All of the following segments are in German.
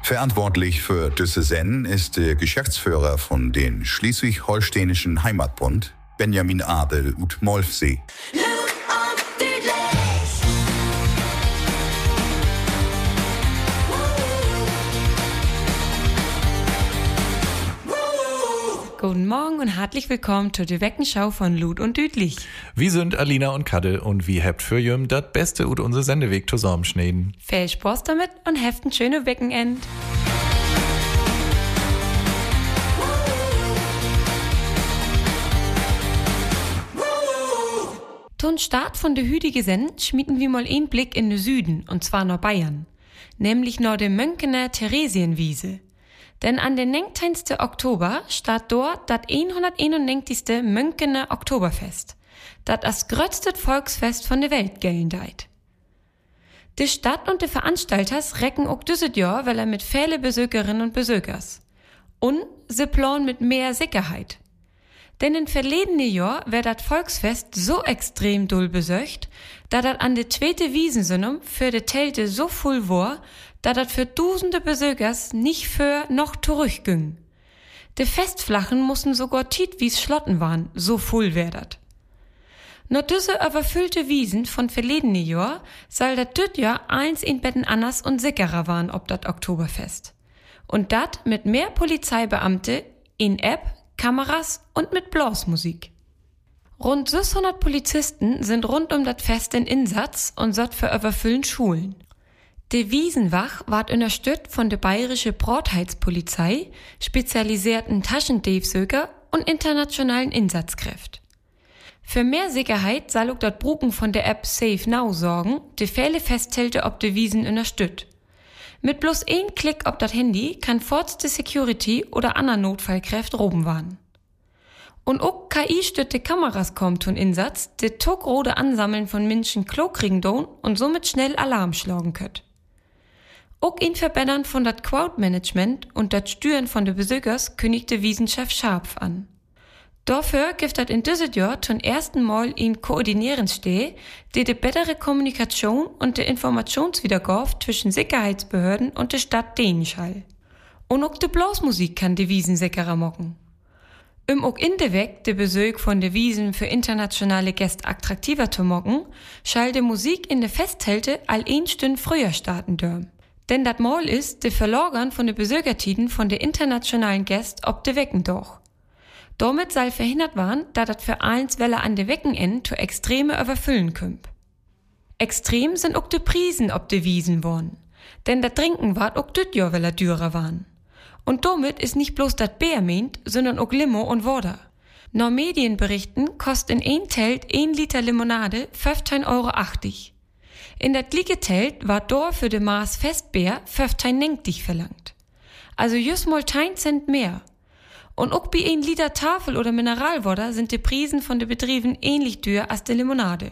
Verantwortlich für diese Sendung ist der Geschäftsführer von den Schleswig-Holsteinischen Heimatbund, Benjamin Adel ut Molfsee. Guten Morgen und herzlich willkommen zur Weckenschau von Lud und Düdlich. Wir sind Alina und Kadde und wir habt für jüm das Beste ut unser Sendeweg zusammenschneiden. Viel Spaß damit und habt ein schönes Wochenende. Zum Start von der hütige Send schmieden wir mal einen Blick in den Süden, und zwar nach Bayern. Nämlich nach der Mönkener Theresienwiese. Denn an den 19. Oktober steht dort das 191. Mönkener Oktoberfest, das das größte Volksfest von der Welt gelten deit. Die Stadt und die Veranstalters recken auch dieses Jahr, weil mit viele Besökerinnen und Besökers. Und sie planen mit mehr Sicherheit. Denn im verledenen Jahr wär das Volksfest so extrem doll besöcht, da das an der zweite Wiesensonnum für die Zelte so voll war, da das für tausende Besökers nicht für noch zurückging. Die Festflachen mussten sogar tietwies schlotten waren, so voll wär dat. Nur diese überfüllte Wiesen von verledene Jahr soll dat düt Jahr eins in Betten anders und sicherer waren ob dat Oktoberfest. Und dat mit mehr Polizeibeamte in App, Kameras und mit Blasmusik. Rund 600 Polizisten sind rund um das Fest in Einsatz und sorgt für überfüllen Schulen. Die Wiesenwach ward unterstützt von der Bayerische Brotheitspolizei, spezialisierten Taschendiebsöker und internationalen Einsatzkräften. Für mehr Sicherheit soll auch das Bruken von der App Safe Now sorgen, die Fälle festhält, ob die Wiesen unterstützt. Mit bloß ein Klick auf das Handy kann forts die Security oder andere Notfallkräfte roben waren. Und auch KI-stützte Kameras kommen zum Einsatz, die Togrode Ansammeln von Menschen klo kriegen don und somit schnell Alarm schlagen könnt. Auch in Verbändern von dat Crowdmanagement und dat Stüren von de Besökers kündigte Wiesenchef Scharpf an. Dafür gibt dat in diesem Jahr zum ersten Mal in Koordinieren steh, die bessere Kommunikation und die Informationswiedergabe zwischen Sicherheitsbehörden und der Stadt Dänischall. Und auch die Blasmusik kann die Wiesen sicherer machen. Auch in der Weg de Besök von de Wiesen für internationale Gäste attraktiver zu machen, schall de Musik in de Festhelte all 1 Stunde früher starten dürfen. Denn dat Mal ist de Verlagern von de Besökertiden von de internationalen Gäste ob de Wecken doch. Damit soll verhindert werden, da dat für eins Welle an de Weckenend zu Extreme überfüllen kümp. Extrem sind auch de Prisen ob de Wiesen worden. Denn dat Trinken ward auch düt Jahr weller dürer waren. Und damit ist nicht bloß dat Bier meint, sondern auch Limo und Water. Nach Medienberichten kostet in ein Telt 1 Liter Limonade 15,80 €. In dat gleiche Telt war dort für de Maß Festbier 15,90 verlangt. Also just mal 10 Cent mehr. Und auch bei 1 Liter Tafel oder Mineralwasser sind die Prisen von de Betrieben ähnlich teuer als de Limonade.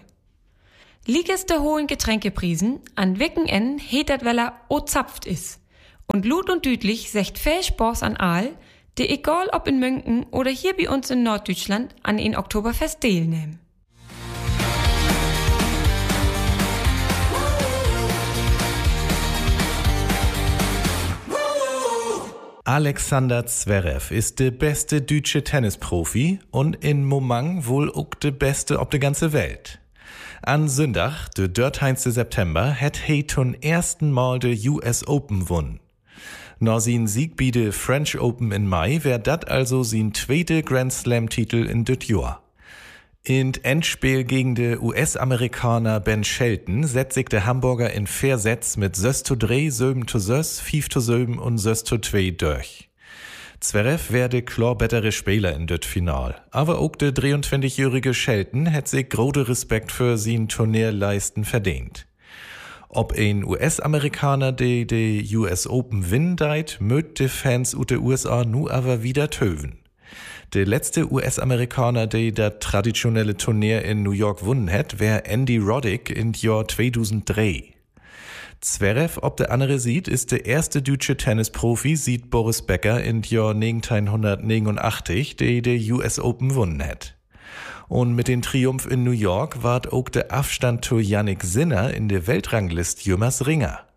Liegt de hohen Getränkeprisen, an Wochenenden heet dat weller o zapft is. Und Lud und Düdlich secht viel Spaß an all, die egal ob in Münken oder hier bei uns in Norddeutschland an ein Oktoberfest teilnehmen. Alexander Zverev ist der beste deutsche Tennisprofi und in Momang wohl auch der beste ob der ganze Welt. An Sonntag, der 13. September, hat er zum ersten Mal der US Open gewonnen. Nach sin Sieg bei der French Open in Mai wär dat also sin zweite Grand Slam Titel in dit Jahr. In Endspiel gegen den US-Amerikaner Ben Shelton setzt sich der Hamburger in 4 Sets mit 6:3, 7:6, 5:7 und 6:2 durch. Zverev wär der klar bessere Spieler in dit Final. Aber auch der 23-jährige Shelton hat sich große Respekt für sin Turnierleisten verdient. Ob ein US-Amerikaner die US Open windeit, mögt die Fans ut der USA nu aber wieder töven. Der letzte US-Amerikaner, der das traditionelle Turnier in New York gewonnen hat, wär Andy Roddick in Jahr 2003. Zverev, ob der andere sieht, ist der erste deutsche Tennisprofi, sieht Boris Becker in Jahr 1989, der US Open gewonnen hat. Und mit dem Triumph in New York ward auch der Abstand zu Jannik Sinner in der Weltrangliste jümmers ringer.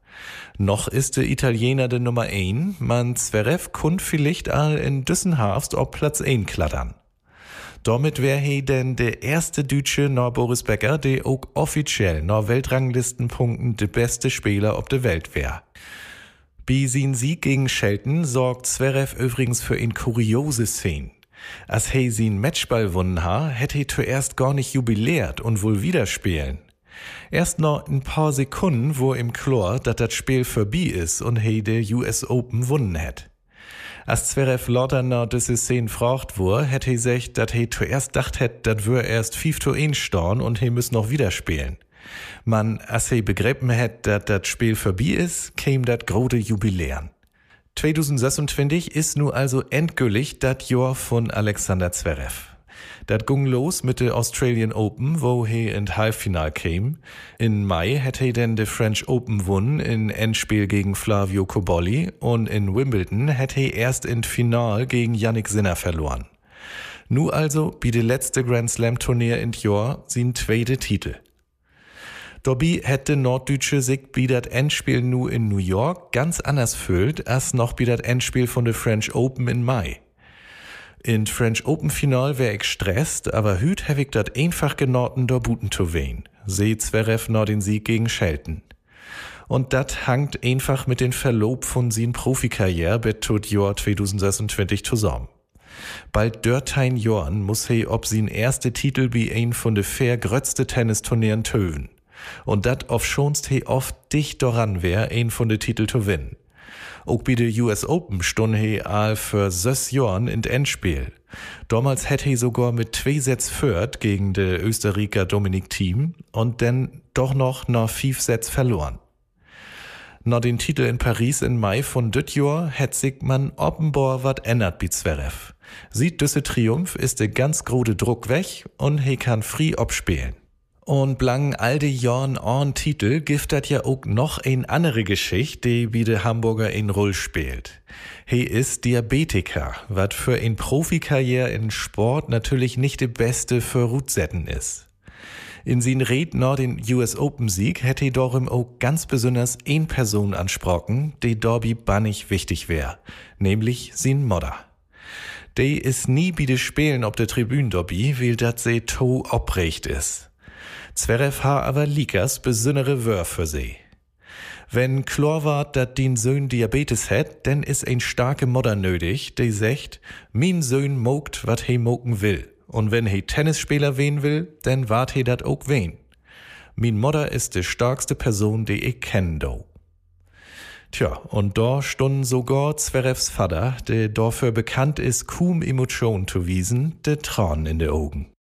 Noch ist der Italiener der Nummer 1, man Zverev kund vielleicht all in Düssenharfst auf Platz 1 klattern. Damit wär he denn der erste Deutsche nach Boris Becker, der auch offiziell nach Weltranglistenpunkten der beste Spieler auf der Welt wär. Bei sin Sieg gegen Shelton sorgt Zverev übrigens für eine kuriose Szene. Als he sin Matchball wunnen ha, hätte he zuerst gar nicht jubiliert und wohl wieder spielen. Erst noch ein paar Sekunden, wo im Chlor, dass das Spiel vorbei ist und he der US Open wunnen hätt. Als Zverev lauter nach diese Szene fragt wurde, hätte he gesagt, dass he zuerst dacht hätt, dat wär erst 5-1 storn und he müss noch wieder spielen. Man, als he begriffen hätt, dass das Spiel vorbei ist, käm dat große Jubiläen. 2026 ist nu also endgültig dat Jahr von Alexander Zverev. Dat ging los mit der Australian Open, wo he in Halbfinal käm. In Mai hätte he denn de French Open gewonnen in Endspiel gegen Flavio Cobolli und in Wimbledon hätte he erst in Final gegen Jannik Sinner verloren. Nu also bi de letzte Grand Slam Turnier in Jahr sin zweite Titel. Dobby hätte Norddeutsche sich bi dat Endspiel nu in New York ganz anders fühlt als noch bi dat Endspiel von der French Open in Mai. In French Open Final wär ich stresst, aber hüt hab ich dat einfach genoten dorbuten zu wehen. Seh Zverev noch den Sieg gegen Shelton. Und dat hangt einfach mit den Verlob von sin Profikarriere bet tot Jahr 2026 zusammen. Bald dörtein Jorn muss he ob sin erste Titel bi ein von de fair grötzte Tennisturnieren töven. Und dat auf schonst he oft dicht doran wär, ein von de Titel zu gewinnen. Auch bei der US Open stund he all für 6 Jahren in Endspiel. Damals hätte he sogar mit 2 Sets führt gegen de Österreicher Dominic Thiem und dann doch noch nach 5 Sets verloren. Nach den Titel in Paris in Mai von dit Jahr hätt sich man offenbar wat ändert bei Zverev. Sieht düsse Triumph ist der ganz große Druck weg und he kann frei abspielen. Und blang all die Jahren an Titel gibt dat ja auch noch ein andere Geschichte, die wie de Hamburger in Roll spielt. He ist Diabetiker, wat für ein Profikarriere in Sport natürlich nicht de beste für Rutsetten ist. In sin Red nach den US Open Sieg hätte he darum auch ganz besonders ein Person ansprochen, die Dorby bannig wichtig wär, nämlich sin Modder. Die ist nie bi de Spielen ob der Tribüne Dorby, weil dat se to oprecht ist. Zverev ha aber likas besondere Wör für sie. Wenn klar ward, dat din Söhn Diabetes hätt, denn is ein starke Modder nötig, die sagt, min Söhn mogt, wat he mogen will. Und wenn he Tennisspieler wen will, denn wart he dat auch wen. Min Modder ist die starkste Person, die ich kenn do. Tja, und da stunden sogar Zverevs Vater, der dafür bekannt ist, kaum Emotionen zu wiesen, de Tränen in de Augen.